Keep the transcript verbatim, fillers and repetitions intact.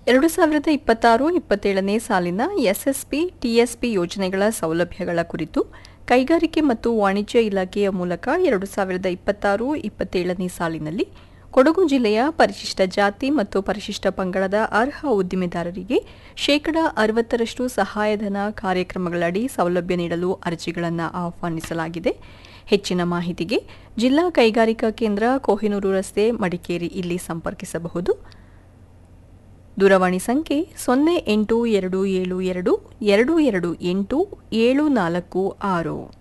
ಎರಡು ಸಾವಿರದ ಇಪ್ಪತ್ತಾರು ಇಪ್ಪತ್ತೇಳನೇ ಸಾಲಿನ ಎಸ್ಎಸ್ಪಿ ಟಿಎಸ್ಪಿ ಯೋಜನೆಗಳ ಸೌಲಭ್ಯಗಳ ಕುರಿತು ಕೈಗಾರಿಕೆ ಮತ್ತು ವಾಣಿಜ್ಯ ಇಲಾಖೆಯ ಮೂಲಕ ಎರಡು ಸಾವಿರದ ಇಪ್ಪತ್ತಾರು ಇಪ್ಪತ್ತೇಳನೇ ಸಾಲಿನಲ್ಲಿ ಕೊಡಗು ಜಿಲ್ಲೆಯ ಪರಿಶಿಷ್ಟ ಜಾತಿ ಮತ್ತು ಪರಿಶಿಷ್ಟ ಪಂಗಡದ ಅರ್ಹ ಉದ್ದಿಮೆದಾರರಿಗೆ ಶೇಕಡಾ ಅರವತ್ತರಷ್ಟು ಸಹಾಯಧನ ಕಾರ್ಯಕ್ರಮಗಳಡಿ ಸೌಲಭ್ಯ ನೀಡಲು ಅರ್ಜಿಗಳನ್ನು ಆಹ್ವಾನಿಸಲಾಗಿದೆ. ಹೆಚ್ಚಿನ ಮಾಹಿತಿಗೆ ಜಿಲ್ಲಾ ಕೈಗಾರಿಕಾ ಕೇಂದ್ರ ಕೊಹಿನೂರು ರಸ್ತೆ ಮಡಿಕೇರಿ ಇಲ್ಲಿ ಸಂಪರ್ಕಿಸಬಹುದು. ದೂರವಾಣಿ ಸಂಖ್ಯೆ ಸೊನ್ನೆ ಎಂಟು ಎರಡು ಏಳು ಎರಡು ಎರಡು ಎರಡು ಎಂಟು ಏಳು ನಾಲ್ಕು ಆರು.